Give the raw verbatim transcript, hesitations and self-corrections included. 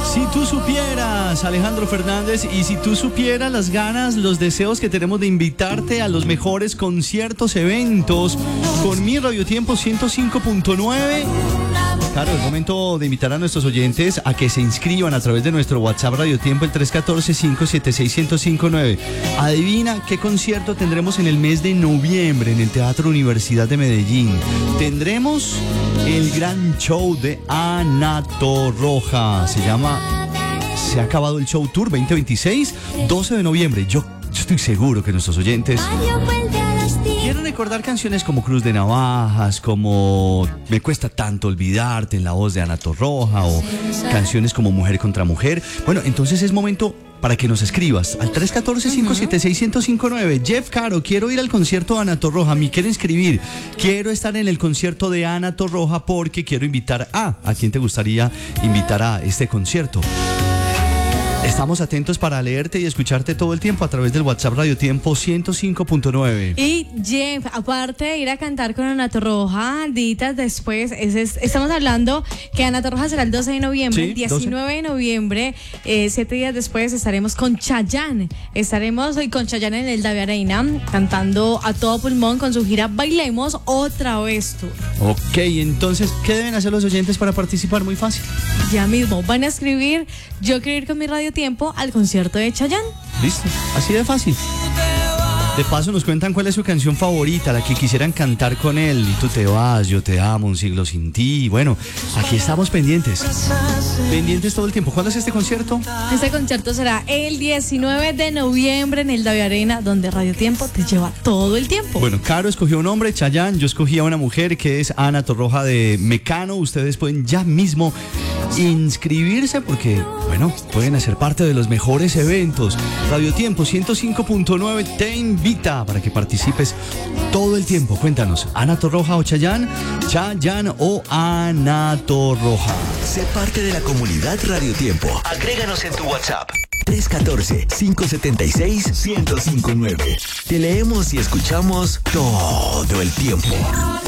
Si tú supieras, Alejandro Fernández, y si tú supieras las ganas, los deseos que tenemos de invitarte a los mejores conciertos, eventos, con mi Radio Tiempo ciento cinco punto nueve. Claro, es momento de invitar a nuestros oyentes a que se inscriban a través de nuestro WhatsApp Radio Tiempo, el tres uno cuatro, cinco siete seis, uno cero cinco nueve. Adivina qué concierto tendremos en el mes de noviembre en el Teatro Universidad de Medellín. Tendremos el gran show de Ana Torroja. Se llama Se ha acabado el show tour veinte veintiséis, doce de noviembre. Yo, yo estoy seguro que nuestros oyentes quieren recordar canciones como Cruz de Navajas, como Me cuesta tanto olvidarte en la voz de Ana Torroja, o canciones como Mujer contra Mujer. Bueno, entonces es momento para que nos escribas al tres uno cuatro, cinco siete seis, uno cero cinco nueve. Jeff Caro, quiero ir al concierto de Ana Torroja, me quiero inscribir, quiero estar en el concierto de Ana Torroja porque quiero invitar a... ¿A quién te gustaría invitar a este concierto? Estamos atentos para leerte y escucharte todo el tiempo a través del WhatsApp Radio Tiempo ciento cinco punto nueve. Y Jeff, aparte de ir a cantar con Ana Torroja, días después, es, es, estamos hablando que Ana Torroja será el doce de noviembre, Sí, diecinueve de noviembre, eh, siete días después estaremos con Chayanne. Estaremos hoy con Chayanne en el David Arena, cantando a todo pulmón con su gira Bailemos Otra Vez Tour. Ok, entonces, ¿qué deben hacer los oyentes para participar? Muy fácil. Ya mismo, van a escribir, yo quiero ir con mi Radio Tiempo al concierto de Chayanne. Listo, así de fácil. De paso nos cuentan cuál es su canción favorita, la que quisieran cantar con él. Y tú te vas, yo te amo, un siglo sin ti. Bueno, aquí estamos pendientes. Pendientes todo el tiempo. ¿Cuándo es este concierto? Este concierto será el diecinueve de noviembre en el David Arena, donde Radio Tiempo te lleva todo el tiempo. Bueno, Caro escogió un hombre, Chayanne. Yo escogí a una mujer que es Ana Torroja de Mecano. Ustedes pueden ya mismo inscribirse porque, bueno, pueden hacer parte de los mejores eventos. Radio Tiempo ciento cinco punto nueve te invita para que participes todo el tiempo. Cuéntanos, ¿Ana Torroja o Chayanne? ¿Chayanne o Ana Torroja? Sé parte de la comunidad Radio Tiempo. Agréganos en tu WhatsApp. tres uno cuatro, cinco siete seis, uno cero cinco nueve. Te leemos y escuchamos todo el tiempo.